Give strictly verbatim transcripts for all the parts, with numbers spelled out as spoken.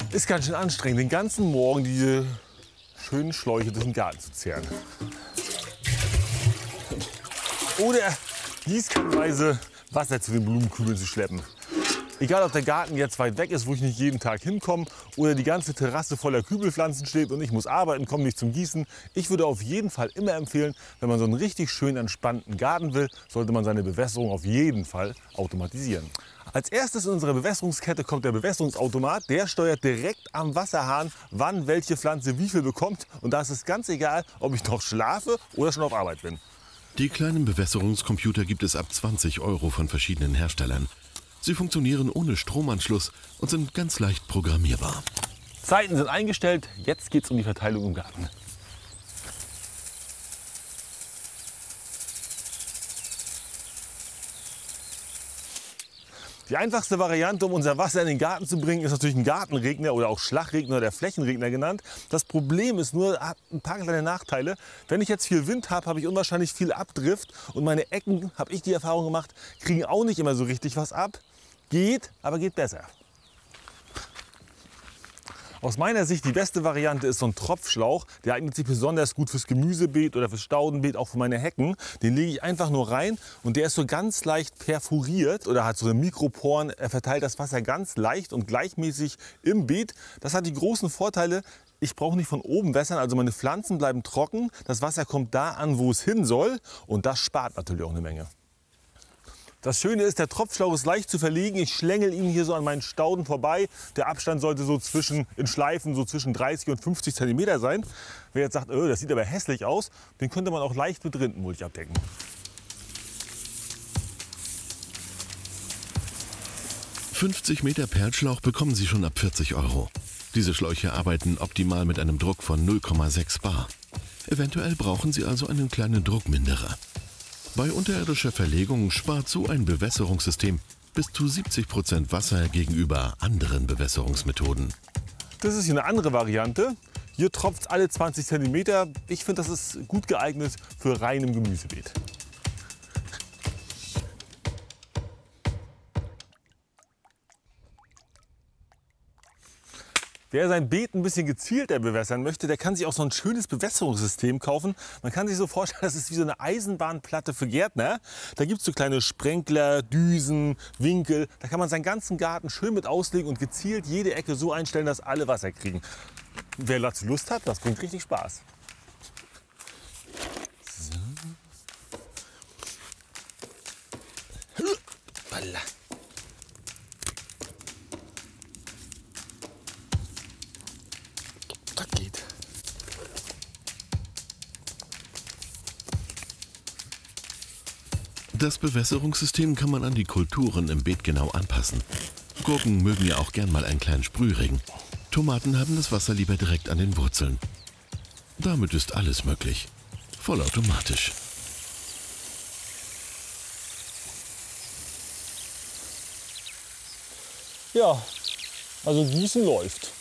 Ist ganz schön anstrengend, den ganzen Morgen diese schönen Schläuche durch den Garten zu zehren. Oder gießkannenweise Wasser zu den Blumenkübeln zu schleppen. Egal, ob der Garten jetzt weit weg ist, wo ich nicht jeden Tag hinkomme, oder die ganze Terrasse voller Kübelpflanzen steht und ich muss arbeiten, komme nicht zum Gießen. Ich würde auf jeden Fall immer empfehlen, wenn man so einen richtig schön entspannten Garten will, sollte man seine Bewässerung auf jeden Fall automatisieren. Als erstes in unserer Bewässerungskette kommt der Bewässerungsautomat. Der steuert direkt am Wasserhahn, wann welche Pflanze wie viel bekommt. Und da ist es ganz egal, ob ich noch schlafe oder schon auf Arbeit bin. Die kleinen Bewässerungscomputer gibt es ab zwanzig Euro von verschiedenen Herstellern. Sie funktionieren ohne Stromanschluss und sind ganz leicht programmierbar. Zeiten sind eingestellt, jetzt geht es um die Verteilung im Garten. Die einfachste Variante, um unser Wasser in den Garten zu bringen, ist natürlich ein Gartenregner oder auch Schlagregner oder Flächenregner genannt. Das Problem ist nur, hat ein paar kleine Nachteile. Wenn ich jetzt viel Wind habe, habe ich unwahrscheinlich viel Abdrift und meine Ecken, habe ich die Erfahrung gemacht, kriegen auch nicht immer so richtig was ab. Geht, aber geht besser. Aus meiner Sicht die beste Variante ist so ein Tropfschlauch. Der eignet sich besonders gut fürs Gemüsebeet oder fürs Staudenbeet, auch für meine Hecken. Den lege ich einfach nur rein und der ist so ganz leicht perforiert oder hat so eine Mikroporen. Er verteilt das Wasser ganz leicht und gleichmäßig im Beet. Das hat die großen Vorteile. Ich brauche nicht von oben wässern, also meine Pflanzen bleiben trocken. Das Wasser kommt da an, wo es hin soll und das spart natürlich auch eine Menge. Das Schöne ist, der Tropfschlauch ist leicht zu verlegen. Ich schlängel ihn hier so an meinen Stauden vorbei. Der Abstand sollte so zwischen, in Schleifen so zwischen dreißig und fünfzig Zentimeter sein. Wer jetzt sagt, oh, das sieht aber hässlich aus, den könnte man auch leicht mit Rindenmulch abdecken. fünfzig Meter Perlschlauch bekommen Sie schon ab vierzig Euro. Diese Schläuche arbeiten optimal mit einem Druck von null Komma sechs bar. Eventuell brauchen Sie also einen kleinen Druckminderer. Bei unterirdischer Verlegung spart so ein Bewässerungssystem bis zu siebzig Prozent Wasser gegenüber anderen Bewässerungsmethoden. Das ist hier eine andere Variante. Hier tropft es alle zwanzig Zentimeter. Ich finde, das ist gut geeignet für reinem Gemüsebeet. Wer sein Beet ein bisschen gezielter bewässern möchte, der kann sich auch so ein schönes Bewässerungssystem kaufen. Man kann sich so vorstellen, das ist wie so eine Eisenbahnplatte für Gärtner. Da gibt es so kleine Sprenkler, Düsen, Winkel. Da kann man seinen ganzen Garten schön mit auslegen und gezielt jede Ecke so einstellen, dass alle Wasser kriegen. Wer dazu Lust hat, das bringt richtig Spaß. So. Voilà. Geht. Das Bewässerungssystem kann man an die Kulturen im Beet genau anpassen. Gurken mögen ja auch gern mal einen kleinen Sprühregen. Tomaten haben das Wasser lieber direkt an den Wurzeln. Damit ist alles möglich. Vollautomatisch. Ja, also Gießen läuft.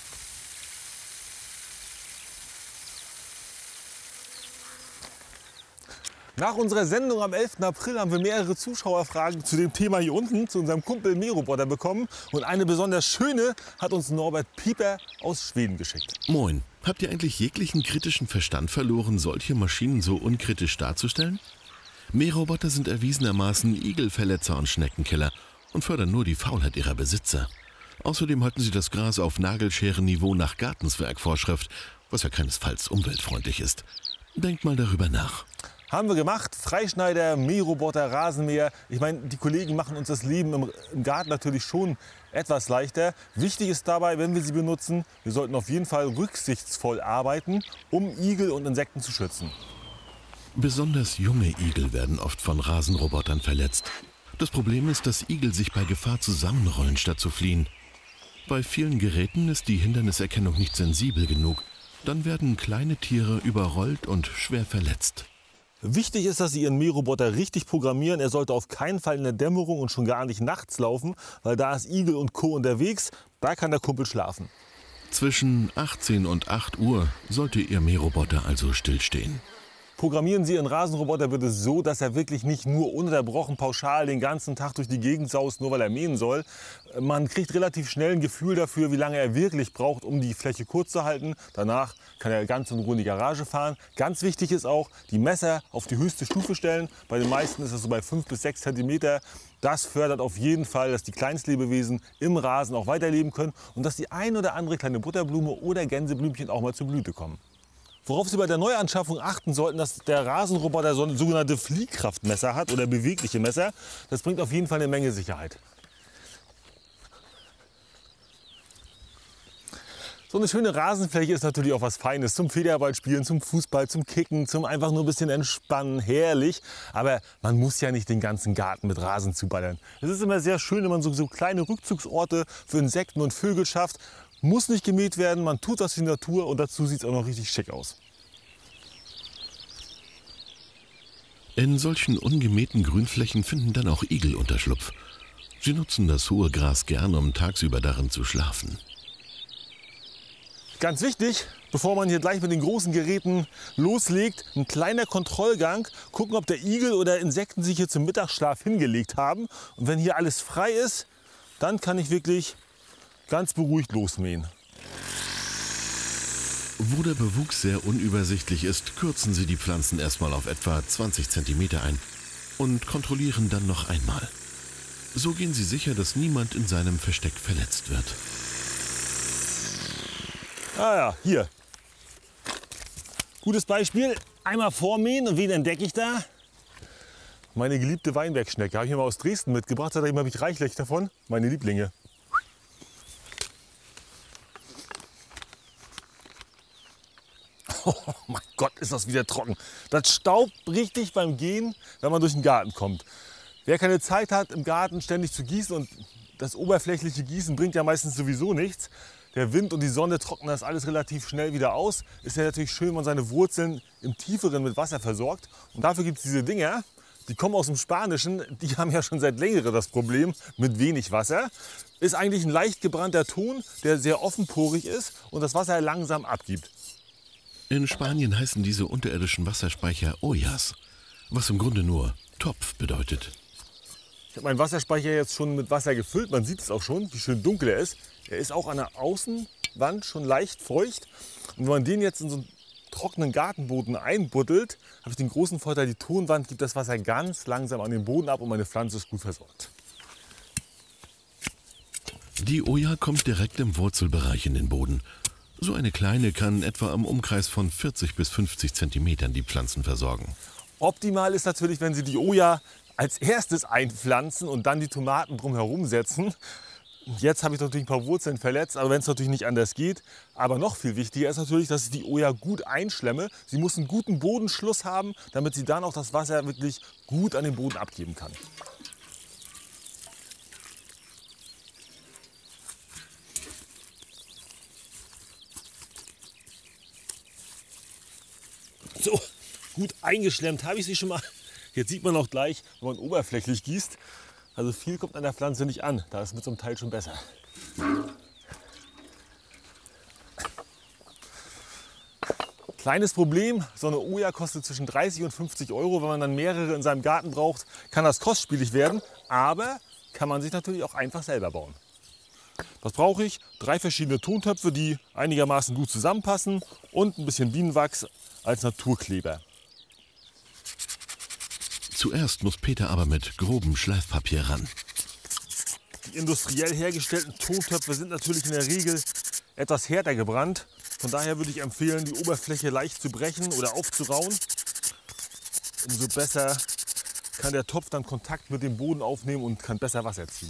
Nach unserer Sendung am elften April haben wir mehrere Zuschauerfragen zu dem Thema hier unten, zu unserem Kumpel Mähroboter bekommen. Und eine besonders schöne hat uns Norbert Pieper aus Schweden geschickt. Moin, habt ihr eigentlich jeglichen kritischen Verstand verloren, solche Maschinen so unkritisch darzustellen? Mähroboter sind erwiesenermaßen Igelverletzer und Schneckenkiller und fördern nur die Faulheit ihrer Besitzer. Außerdem halten sie das Gras auf Nagelscherenniveau nach Gartenswerkvorschrift, was ja keinesfalls umweltfreundlich ist. Denkt mal darüber nach. Haben wir gemacht. Freischneider, Mähroboter, Rasenmäher. Ich meine, die Kollegen machen uns das Leben im, im Garten natürlich schon etwas leichter. Wichtig ist dabei, wenn wir sie benutzen, wir sollten auf jeden Fall rücksichtsvoll arbeiten, um Igel und Insekten zu schützen. Besonders junge Igel werden oft von Rasenrobotern verletzt. Das Problem ist, dass Igel sich bei Gefahr zusammenrollen, statt zu fliehen. Bei vielen Geräten ist die Hinderniserkennung nicht sensibel genug. Dann werden kleine Tiere überrollt und schwer verletzt. Wichtig ist, dass Sie Ihren Mähroboter richtig programmieren. Er sollte auf keinen Fall in der Dämmerung und schon gar nicht nachts laufen, weil da ist Igel und Co. unterwegs. Da kann der Kumpel schlafen. Zwischen achtzehn und acht Uhr sollte Ihr Mähroboter also stillstehen. Programmieren Sie Ihren Rasenroboter bitte so, dass er wirklich nicht nur ununterbrochen pauschal den ganzen Tag durch die Gegend saust, nur weil er mähen soll. Man kriegt relativ schnell ein Gefühl dafür, wie lange er wirklich braucht, um die Fläche kurz zu halten. Danach kann er ganz in Ruhe in die Garage fahren. Ganz wichtig ist auch, die Messer auf die höchste Stufe stellen. Bei den meisten ist das so bei fünf bis sechs Zentimeter. Das fördert auf jeden Fall, dass die Kleinstlebewesen im Rasen auch weiterleben können und dass die ein oder andere kleine Butterblume oder Gänseblümchen auch mal zur Blüte kommen. Worauf Sie bei der Neuanschaffung achten sollten, dass der Rasenroboter so ein sogenannte Fliehkraftmesser hat oder bewegliche Messer. Das bringt auf jeden Fall eine Menge Sicherheit. So eine schöne Rasenfläche ist natürlich auch was Feines zum Federballspielen, zum Fußball, zum Kicken, zum einfach nur ein bisschen entspannen, herrlich. Aber man muss ja nicht den ganzen Garten mit Rasen zuballern. Es ist immer sehr schön, wenn man so, so kleine Rückzugsorte für Insekten und Vögel schafft. Muss nicht gemäht werden, man tut das für die Natur und dazu sieht es auch noch richtig schick aus. In solchen ungemähten Grünflächen finden dann auch Igel Unterschlupf. Sie nutzen das hohe Gras gern, um tagsüber darin zu schlafen. Ganz wichtig, bevor man hier gleich mit den großen Geräten loslegt, ein kleiner Kontrollgang, gucken, ob der Igel oder Insekten sich hier zum Mittagsschlaf hingelegt haben. Und wenn hier alles frei ist, dann kann ich wirklich ganz beruhigt losmähen. Wo der Bewuchs sehr unübersichtlich ist, kürzen Sie die Pflanzen erstmal auf etwa zwanzig Zentimeter ein und kontrollieren dann noch einmal. So gehen Sie sicher, dass niemand in seinem Versteck verletzt wird. Ah ja, hier. Gutes Beispiel. Einmal vormähen und wen entdecke ich da? Meine geliebte Weinbergschnecke. Habe ich mir mal aus Dresden mitgebracht. Seitdem habe ich reichlich davon. Meine Lieblinge. Oh mein Gott, ist das wieder trocken. Das staubt richtig beim Gehen, wenn man durch den Garten kommt. Wer keine Zeit hat, im Garten ständig zu gießen, und das oberflächliche Gießen bringt ja meistens sowieso nichts. Der Wind und die Sonne trocknen das alles relativ schnell wieder aus. Ist ja natürlich schön, wenn man seine Wurzeln im Tieferen mit Wasser versorgt. Und dafür gibt es diese Dinger, die kommen aus dem Spanischen. Die haben ja schon seit längerem das Problem mit wenig Wasser. Ist eigentlich ein leicht gebrannter Ton, der sehr offenporig ist und das Wasser langsam abgibt. In Spanien heißen diese unterirdischen Wasserspeicher Ollas, was im Grunde nur Topf bedeutet. Ich habe meinen Wasserspeicher jetzt schon mit Wasser gefüllt. Man sieht es auch schon, wie schön dunkel er ist. Er ist auch an der Außenwand schon leicht feucht. Und wenn man den jetzt in so einen trockenen Gartenboden einbuddelt, habe ich den großen Vorteil, die Tonwand gibt das Wasser ganz langsam an den Boden ab und meine Pflanze ist gut versorgt. Die Olla kommt direkt im Wurzelbereich in den Boden. So eine kleine kann etwa im Umkreis von vierzig bis fünfzig Zentimetern die Pflanzen versorgen. Optimal ist natürlich, wenn Sie die Olla als erstes einpflanzen und dann die Tomaten drumherum setzen. Jetzt habe ich natürlich ein paar Wurzeln verletzt, aber wenn es natürlich nicht anders geht. Aber noch viel wichtiger ist natürlich, dass ich die Olla gut einschlemme. Sie muss einen guten Bodenschluss haben, damit sie dann auch das Wasser wirklich gut an den Boden abgeben kann. So, gut eingeschlemmt habe ich sie schon mal. Jetzt sieht man auch gleich, wenn man oberflächlich gießt. Also viel kommt an der Pflanze nicht an. Da ist mit so einem Teil schon besser. Kleines Problem, so eine Olla kostet zwischen dreißig und fünfzig Euro. Wenn man dann mehrere in seinem Garten braucht, kann das kostspielig werden. Aber kann man sich natürlich auch einfach selber bauen. Was brauche ich? Drei verschiedene Tontöpfe, die einigermaßen gut zusammenpassen und ein bisschen Bienenwachs als Naturkleber. Zuerst muss Peter aber mit grobem Schleifpapier ran. Die industriell hergestellten Tontöpfe sind natürlich in der Regel etwas härter gebrannt. Von daher würde ich empfehlen, die Oberfläche leicht zu brechen oder aufzurauen. Umso besser kann der Topf dann Kontakt mit dem Boden aufnehmen und kann besser Wasser ziehen.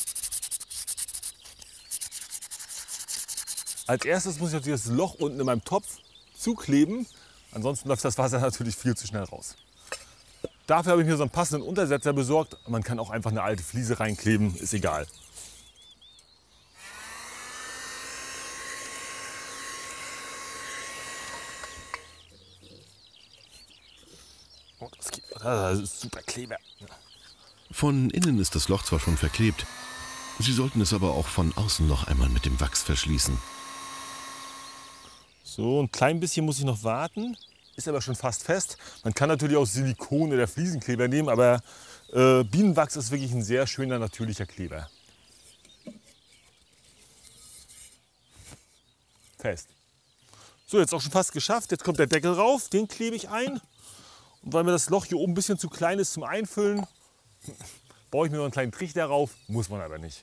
Als erstes muss ich natürlich das Loch unten in meinem Topf zukleben. Ansonsten läuft das Wasser natürlich viel zu schnell raus. Dafür habe ich mir so einen passenden Untersetzer besorgt. Man kann auch einfach eine alte Fliese reinkleben, ist egal. Oh, das, geht, das ist super Kleber. Von innen ist das Loch zwar schon verklebt, Sie sollten es aber auch von außen noch einmal mit dem Wachs verschließen. So, ein klein bisschen muss ich noch warten. ist aber schon fast fest. Man kann natürlich auch Silikon oder Fliesenkleber nehmen, aber äh, Bienenwachs ist wirklich ein sehr schöner, natürlicher Kleber. Fest. So, jetzt auch schon fast geschafft. Jetzt kommt der Deckel rauf, den klebe ich ein. Und weil mir das Loch hier oben ein bisschen zu klein ist zum Einfüllen, baue ich mir noch einen kleinen Trichter rauf. Muss man aber nicht.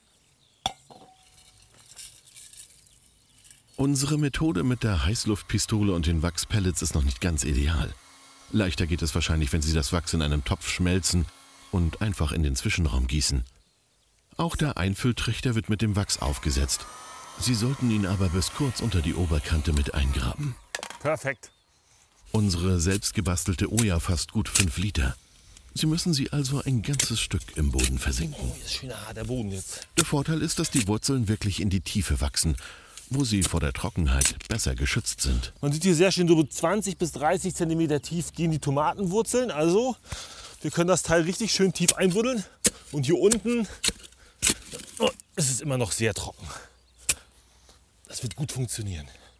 Unsere Methode mit der Heißluftpistole und den Wachspellets ist noch nicht ganz ideal. Leichter geht es wahrscheinlich, wenn Sie das Wachs in einem Topf schmelzen und einfach in den Zwischenraum gießen. Auch der Einfülltrichter wird mit dem Wachs aufgesetzt. Sie sollten ihn aber bis kurz unter die Oberkante mit eingraben. Perfekt. Unsere selbstgebastelte Oja fasst gut fünf Liter. Sie müssen sie also ein ganzes Stück im Boden versenken. Oh, ist schön harter Boden jetzt. Der Vorteil ist, dass die Wurzeln wirklich in die Tiefe wachsen, wo sie vor der Trockenheit besser geschützt sind. Man sieht hier sehr schön, so zwanzig bis dreißig Zentimeter tief gehen die Tomatenwurzeln. Also wir können das Teil richtig schön tief einbuddeln. Und hier unten oh, ist es immer noch sehr trocken. Das wird gut funktionieren.